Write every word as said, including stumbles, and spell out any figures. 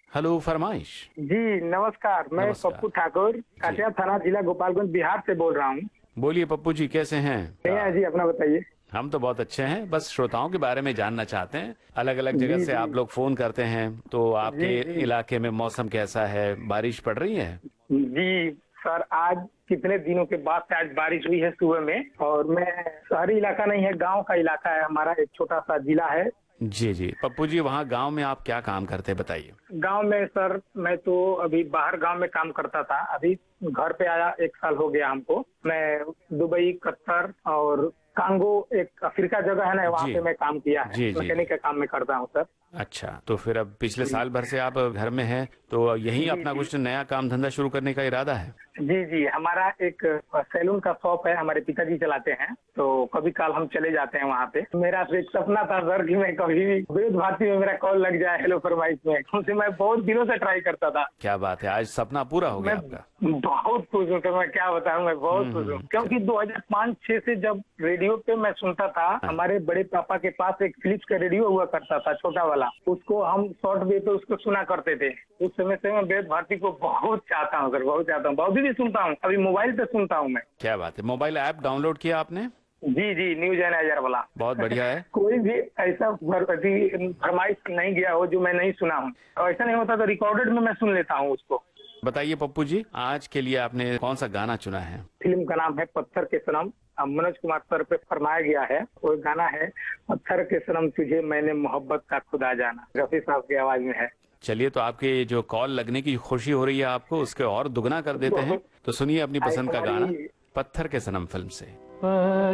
Hello फरमाइश। जी नमस्कार, मैं नमस्कार। पप्पू ठाकुर काटिया थाना जिला गोपालगंज बिहार से बोल रहा हूँ। बोलिए पप्पू जी, कैसे हैं? भैया जी अपना बताइए। हम तो बहुत अच्छे हैं, बस श्रोताओं के बारे में जानना चाहते हैं। अलग अलग जगह जी से जी आप लोग फोन करते हैं, तो जी आपके जी इलाके में मौसम कैसा है? बारिश पड़ रही है? जी सर, आज कितने दिनों के बाद से आज बारिश हुई है सुबह में। और मैं शहरी इलाका नहीं है, गांव का इलाका है हमारा, एक छोटा सा जिला है। जी जी पप्पू जी, वहाँ गांव में आप क्या काम करते हैं, बताइए। गांव में सर, मैं तो अभी बाहर गांव में काम करता था, अभी घर पे आया एक साल हो गया हमको। मैं दुबई, कतर और कांगो, एक अफ्रीका जगह है ना, वहाँ जी पे मैं काम किया है, जी जी मैकेनिक जी। का काम मैं करता हूँ सर। अच्छा, तो फिर अब पिछले जी साल भर से आप घर में हैं, तो यहीं जी अपना जी कुछ नया काम धंधा शुरू करने का इरादा है? जी जी हमारा एक सैलून का शॉप है, हमारे पिताजी चलाते हैं, तो कभी काल हम चले जाते हैं वहाँ पे। मेरा तो एक सपना था सर कि मैं कभी भी वेद भारती में मेरा कॉल लग जाए हेलो फरमाइश में, क्योंकि मैं बहुत दिनों से ट्राई करता था। क्या बात है, आज सपना पूरा हो मैं गया आपका। बहुत खुश हूँ सर, मैं क्या बताऊँ, मैं बहुत हम्म खुश हूँ, हम्म क्योंकि चल- दो हज़ार पाँच छह से जब रेडियो पे मैं सुनता था, हाँ, हमारे बड़े पापा के पास एक फिलिप्स का रेडियो हुआ करता था छोटा वाला, उसको हम शॉर्ट वेव पे उसको सुना करते थे। उस समय से मैं वेद भारती को बहुत चाहता हूँ सर, बहुत चाहता हूँ, बहुत भी सुनता हूँ, अभी मोबाइल पे सुनता हूँ मैं। क्या बात है, मोबाइल ऐप डाउनलोड किया आपने? जी जी न्यूज एनाइजर वाला। बहुत बढ़िया है। कोई भी ऐसा फर- अभी फरमाइश नहीं गया हो जो मैं नहीं सुना हूँ, और ऐसा नहीं होता तो रिकॉर्डेड में मैं सुन लेता हूँ उसको। बताइए पप्पू जी, आज के लिए आपने कौन सा गाना चुना है? फिल्म का नाम है पत्थर के सनम, अब मनोज कुमार सर पे फरमाया गया है। वो गाना है, पत्थर के सनम तुझे मैंने मोहब्बत का खुदा जाना, रफी साहब की आवाज में है। चलिए, तो आपके जो कॉल लगने की खुशी हो रही है आपको, उसके और दुगना कर देते हैं। बहुत तो सुनिए अपनी आई पसंद का गाना, हमारी पत्थर के सनम फिल्म से।